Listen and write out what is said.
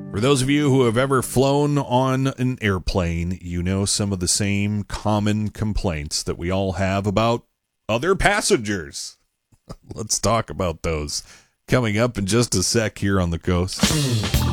For those of you who have ever flown on an airplane, you know some of the same common complaints that we all have about other passengers. Let's talk about those coming up in just a sec here on The Coast.